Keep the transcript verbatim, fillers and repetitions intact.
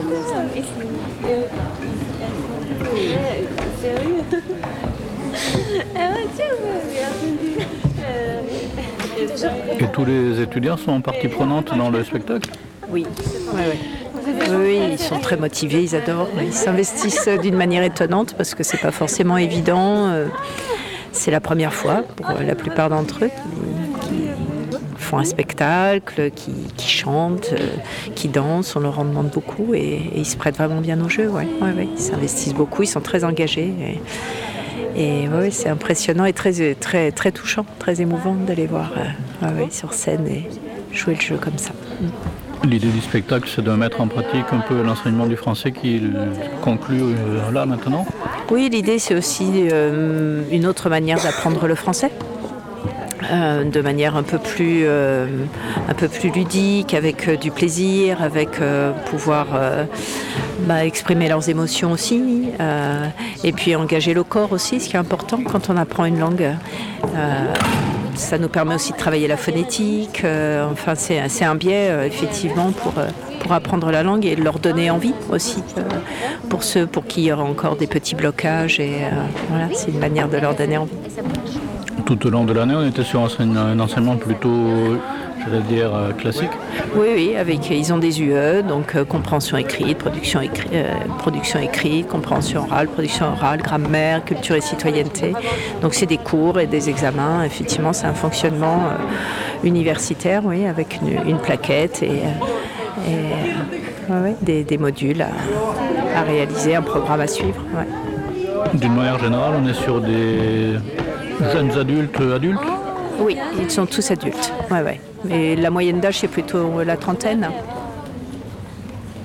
Et tous les étudiants sont partie prenante dans le spectacle ? Oui, oui, oui. Oui, ils sont très motivés, ils adorent. Ils s'investissent d'une manière étonnante parce que c'est pas forcément évident. C'est la première fois pour la plupart d'entre eux qui font un spectacle, qui, qui chantent, qui dansent. On leur en demande beaucoup et, et ils se prêtent vraiment bien au jeu. Ouais, ouais, ouais. Ils s'investissent beaucoup, ils sont très engagés. Et, et ouais, c'est impressionnant et très, très, très touchant, très émouvant de les voir euh, ouais, sur scène et jouer le jeu comme ça. L'idée du spectacle, c'est de mettre en pratique un peu l'enseignement du français qui conclut euh, là maintenant ? Oui, l'idée, c'est aussi euh, une autre manière d'apprendre le français. Euh, de manière un peu plus, euh, un peu plus ludique, avec euh, du plaisir, avec euh, pouvoir euh, bah, exprimer leurs émotions aussi, euh, et puis engager le corps aussi, ce qui est important quand on apprend une langue. Euh, ça nous permet aussi de travailler la phonétique, euh, enfin c'est, c'est un biais euh, effectivement pour, euh, pour apprendre la langue et leur donner envie aussi, euh, pour ceux pour qui il y aura encore des petits blocages, et euh, voilà, c'est une manière de leur donner envie. Tout au long de l'année, on était sur un enseignement plutôt, je vais dire, classique. Oui, oui, avec, ils ont des U E, donc euh, compréhension écrite, production, écri, euh, production écrite, compréhension orale, production orale, grammaire, culture et citoyenneté. Donc c'est des cours et des examens. Effectivement, c'est un fonctionnement euh, universitaire, oui, avec une, une plaquette et, euh, et euh, ouais, des, des modules à, à réaliser, un programme à suivre. Ouais. D'une manière générale, on est sur des jeunes adultes, adultes ? Oui, ils sont tous adultes. Ouais, ouais. Mais la moyenne d'âge, c'est plutôt la trentaine.